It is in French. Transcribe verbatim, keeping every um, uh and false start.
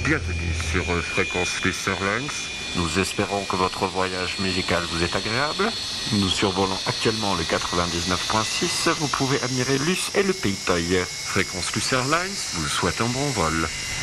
Bienvenue sur euh, Fréquence Plus Airlines. Nous espérons que votre voyage musical vous est agréable. Nous survolons actuellement le quatre-vingt-dix-neuf point six. Vous pouvez admirer Luce et le Pays Toy. Fréquence Plus Airlines vous souhaite un bon vol.